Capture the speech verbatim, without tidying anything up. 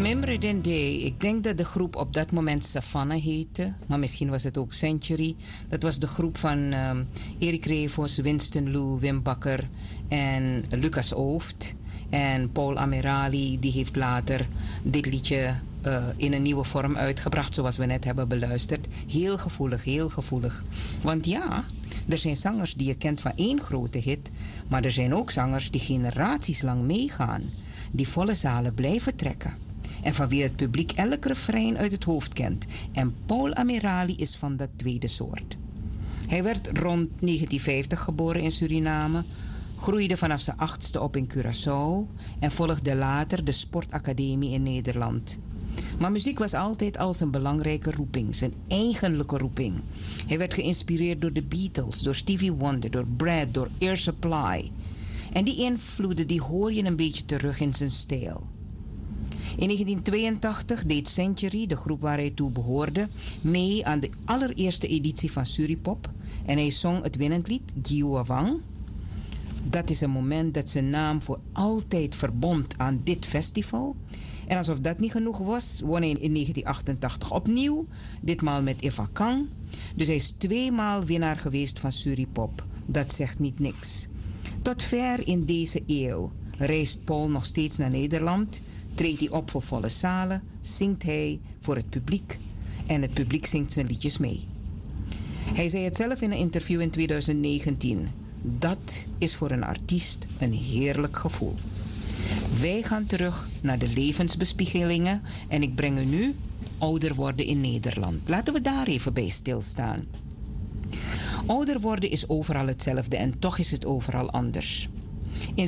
Remember the Day. Ik denk dat de groep op dat moment Savannah heette. Maar misschien was het ook Century. Dat was de groep van um, Erik Revos, Winston Lou, Wim Bakker en Lucas Ooft. En Paul Amirali, die heeft later dit liedje uh, in een nieuwe vorm uitgebracht, zoals we net hebben beluisterd. Heel gevoelig, heel gevoelig. Want ja, er zijn zangers die je kent van één grote hit, maar er zijn ook zangers die generaties lang meegaan, die volle zalen blijven trekken en van wie het publiek elk refrein uit het hoofd kent. En Paul Amirali is van dat tweede soort. Hij werd rond negentien vijftig geboren in Suriname, groeide vanaf zijn achtste op in Curaçao en volgde later de sportacademie in Nederland. Maar muziek was altijd al zijn belangrijke roeping, zijn eigenlijke roeping. Hij werd geïnspireerd door de Beatles, door Stevie Wonder, door Brad, door Air Supply. En die invloeden die hoor je een beetje terug in zijn stijl. In negentien tweeëntachtig deed Century, de groep waar hij toe behoorde, mee aan de allereerste editie van Suripop. En hij zong het winnend lied Giowawang. Dat is een moment dat zijn naam voor altijd verbond aan dit festival. En alsof dat niet genoeg was, won hij in negentien achtentachtig opnieuw, ditmaal met Eva Kang. Dus hij is tweemaal winnaar geweest van Suripop. Dat zegt niet niks. Tot ver in deze eeuw reist Paul nog steeds naar Nederland, treedt hij op voor volle zalen, zingt hij voor het publiek en het publiek zingt zijn liedjes mee. Hij zei het zelf in een interview in twintig negentien. Dat is voor een artiest een heerlijk gevoel. Wij gaan terug naar de levensbespiegelingen en ik breng u nu Ouder worden in Nederland. Laten we daar even bij stilstaan. Ouder worden is overal hetzelfde en toch is het overal anders. In